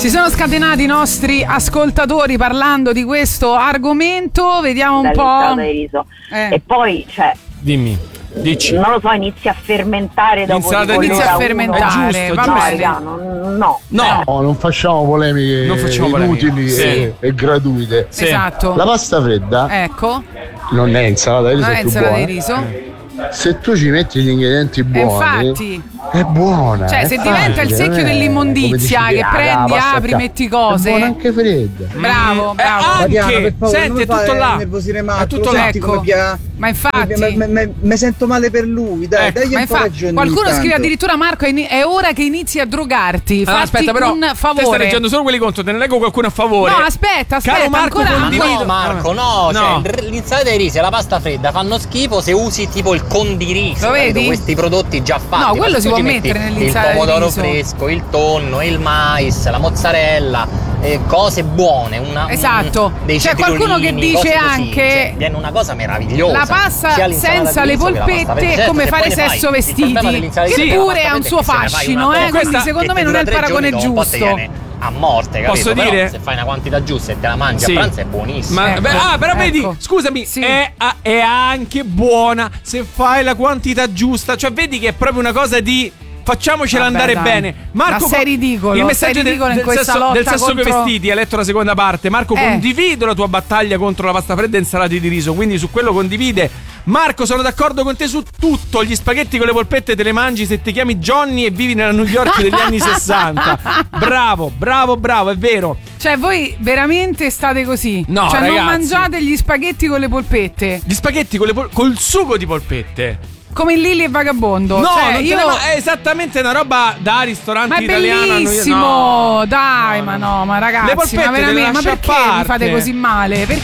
Si sono scatenati i nostri ascoltatori parlando di questo argomento, vediamo un po'. Di riso. E poi, dimmi, dici. Non lo so, inizia a fermentare dopo inizia a fermentare, va bene. No, non facciamo polemiche inutili e gratuite. Sì. Esatto. La pasta fredda, ecco, non è insalata di riso, non è più insalata buona. di riso. Se tu ci metti gli ingredienti buoni, infatti, è buona. cioè, se diventa il secchio dell'immondizia che prendi, apri, metti cose. È buona anche fredda. Bravo. Anche, senti, è tutto là. È tutto là. Ecco. Ma infatti mi sento male per lui, dai un po' ragione. Qualcuno scrive addirittura: Marco, è ora che inizi a drogarti. Fatti aspetta, però, un favore. Te stai leggendo solo quelli contro, te ne leggo qualcuno a favore. No, aspetta, Caro Marco, ancora condivido. No, Marco, no. Cioè, l'insalata di riso e la pasta fredda fanno schifo se usi tipo il condiriso. Lo vedi? Questi prodotti già fatti. No, quello si può mettere nell'insalata di riso. Il pomodoro fresco, il tonno, il mais, la mozzarella, cose buone. Esatto. C'è qualcuno che dice anche: viene una cosa meravigliosa. La pasta senza le polpette è come fare sesso vestiti, che pure ha un suo fascino, quindi secondo me non è il paragone giusto. A morte, capito? Posso però dire? Se fai una quantità giusta e te la mangi a pranzo è buonissimo. Però vedi, scusami, è anche buona se fai la quantità giusta. Cioè, vedi che è proprio una cosa di facciamocela andare bene. Marco, ma sei ridicolo. Il messaggio del sesso contro... per vestiti, hai letto la seconda parte. Marco, condivido la tua battaglia contro la pasta fredda e insalate di riso, quindi su quello condivide. Marco, sono d'accordo con te su tutto. Gli spaghetti con le polpette te le mangi se ti chiami Johnny e vivi nella New York degli anni 60. Bravo, è vero. Cioè, voi veramente state così? No, cioè, ragazzi, non mangiate gli spaghetti con le polpette? Gli spaghetti col sugo di polpette. Come il Lilli e Vagabondo. No, cioè, è esattamente una roba da ristorante italiano. Ma è bellissimo, dai, ma ragazzi, le polpette ma veramente, ma perché parte. mi fate così male? Perché